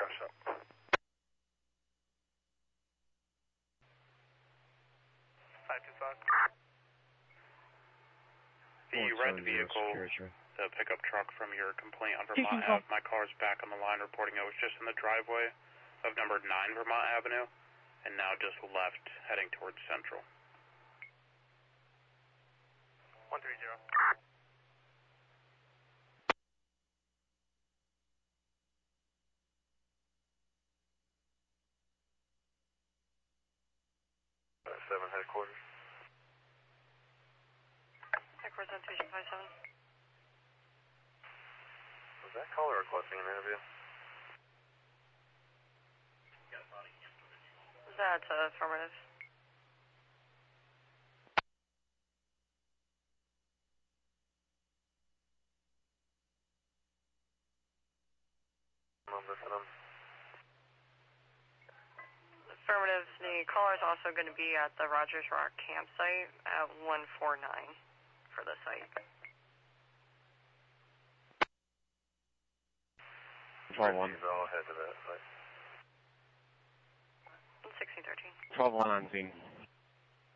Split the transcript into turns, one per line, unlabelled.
Rush up. The red vehicle, the pickup truck from your complaint on Vermont Ave, my car's back on the line reporting I was just in the driveway of number 9 Vermont Avenue, and now just left, heading towards Central. 130. 7 headquarters.
Headquarters on 257.
Was that caller requesting an interview?
That's affirmative.
I'm listening.
Affirmative. The caller is also going to be at the Rogers Rock campsite at 149 for the site.
12-1.
I'll head to that site.
1613.
12-1 on scene.